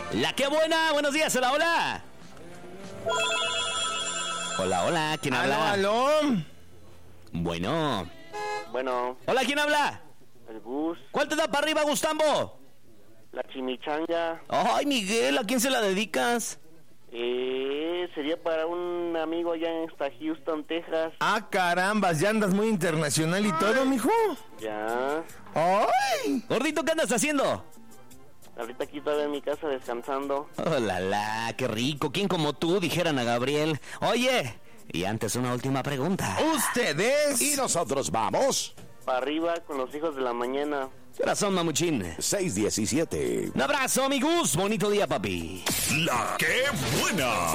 La que buena, buenos días, hola, hola. Hola, hola, ¿quién habla? Aló. Bueno. Bueno, Hola, ¿quién habla? el bus, ¿Cuál te da para arriba, Gustambo? la chimichanga, Ay, Miguel, ¿a quién se la dedicas? sería para un amigo allá en Houston, Texas. Ah, carambas, ya andas muy internacional y todo, mijo. Ya, ¡Ay! Gordito, ¿qué andas haciendo? ahorita aquí todavía en mi casa descansando. Oh, la, qué rico. ¿Quién como tú? Dijeran a Gabriel. Oye, y antes una última pregunta. Ustedes. Y nosotros vamos. Para arriba con los hijos de la mañana. ¿Qué razón, mamuchín? 6:17. Un abrazo, mi Gus. Bonito día, papi. La que buena.